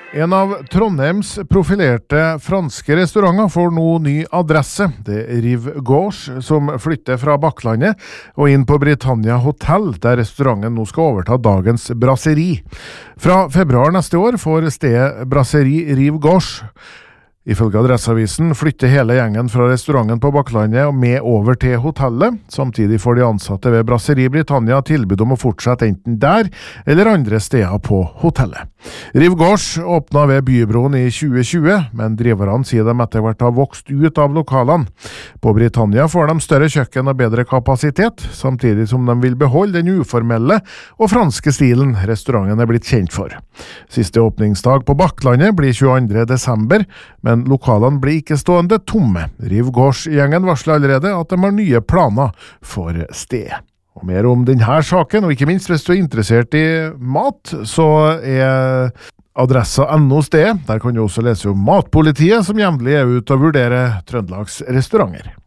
En av Trondheims profilerte franske restauranter får nå ny adresse. Det er Rive Gauche som flytter fra Bakklandet og inn på Britannia Hotel, der restauranten nå skal overta dagens brasseri. Fra februar neste år får stedet Brasseri Rive Gauche. Ifølge Adresseavisen flytter hele gjengen fra restauranten på Bakklandet og med over til hotellet. Samtidig får de ansatte ved Brasseri Britannia tilbud om å fortsette enten der eller andre steder på hotellet. Rive Gauche åpnet ved Bybroen i 2020, men driverne sier de etter hvert har vokst ut av lokalene. På Britannia får de større kjøkken og bedre kapasitet, samtidig som de vil beholde den uformelle og franske stilen restauranten er blitt kjent for. Siste åpningsdag på Bakklandet blir 22. desember, men lokalene blir ikke stående tomme. Rive Gauche-gjengen varsler allerede at de har nye planer for stedet. Og mer om denne saken, og ikke minst hvis du er interessert i mat, så er adressa.no stedet. Der kan du også lese om Matpolitiet, som jevnlig er ute og vurderer Trøndelags restauranter.